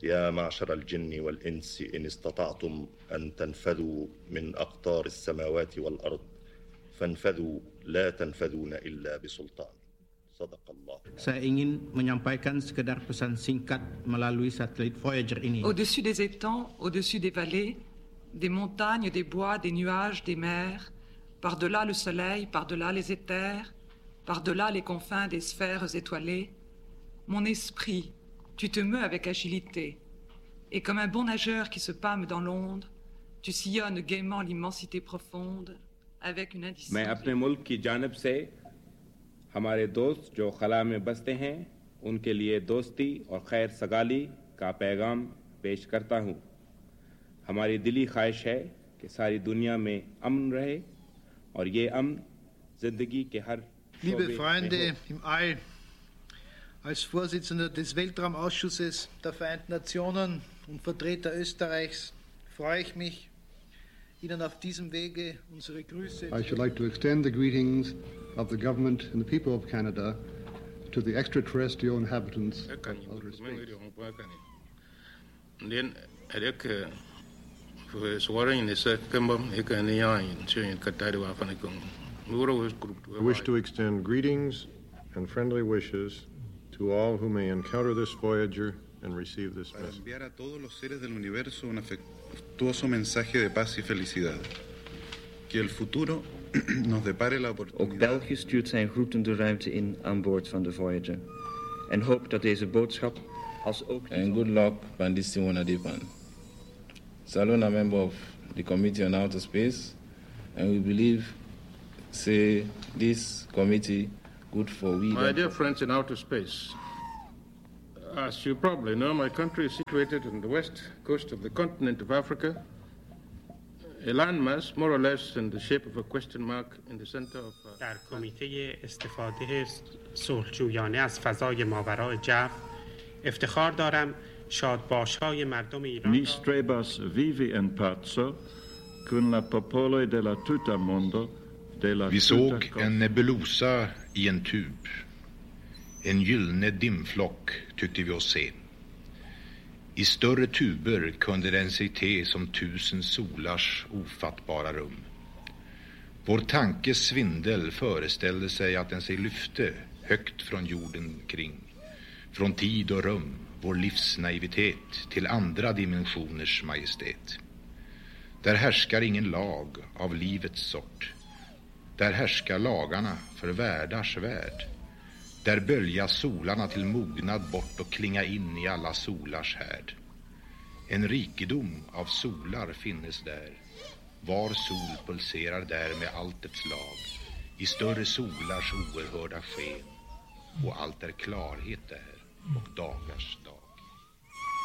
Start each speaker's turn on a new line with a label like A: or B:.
A: يا معشر الجن والإنس إن استطعتم أن تنفذوا من أقطار السماوات والأرض فانفذوا لا تنفذون إلا بسلطان. صدق الله.
B: Saya ingin menyampaikan sekedar pesan singkat melalui satelit Voyager ini.
C: Au-dessus des étangs, au-dessus des vallées, des montagnes, des bois, des nuages, des mers, par-delà le soleil, par-delà les éthers, par-delà les confins des sphères étoilées, mon esprit, tu te meus avec agilité, et comme un bon nageur qui se pâme dans l'onde, tu sillonnes gaiement l'immensité profonde avec une indistinction.
D: मैं अपने मुल्क की जानिब से हमारे दोस्त जो खला में बसते हैं उनके लिए दोस्ती और खैर सगाली का पैगाम पेश करता हूँ। हमारी दिली ख्वाहिश है कि सारी दुनिया में अमन रहे और ये अमन जिंदगी के हर
E: Liebe Freunde im All, als Vorsitzender des Weltraumausschusses der Vereinten Nationen und Vertreter Österreichs freue ich mich, Ihnen auf diesem Wege unsere Grüße.
F: I should like to extend the greetings of the government and the people of Canada to the extraterrestrial inhabitants of outer space.
G: I wish to extend greetings and friendly wishes to all who may encounter this Voyager and receive this message.
H: Enviar a todos los seres del universo un afectuoso mensaje de paz y felicidad. Que el futuro nos depare la oportunidad.
I: Ook België stuurt zijn groeten de ruimte in aan boord van de Voyager. En hoopt dat deze boodschap als ook...
J: And good luck, Pandisi Wonadipan. Salon, a member of the Committee on Outer Space, and we believe, say, this committee good for we...
K: My dear friends in outer space, as you probably know, my country is situated on the west coast of the continent of Africa, a landmass more or less in the shape of a question mark in the center of...
L: در کمیته استفاده صلحجویانه از فضای ماورای جو افتخار دارم شادباش‌های مردم ایران.
M: Ni strebas vivi en pace con la popolo della tutto mondo.
N: Vi såg en nebulosa i en tub. En gyllene dimflock tyckte vi oss se. I större tuber kunde den sig te som 1000 solars ofattbara rum. Vår tankes svindel föreställde sig att den sig lyfte högt från jorden kring. Från tid och rum, vår livsnaivitet till andra dimensioners majestät. Där härskar ingen lag av livets sort. Där härskar lagarna för världars värld. Där bölja solarna till mognad bort och klinga in i alla solars härd. En rikedom av solar finnes där. Var sol pulserar där med allt ett slag. I större solars oerhörda sken. Och allt är klarhet där och dagars dag.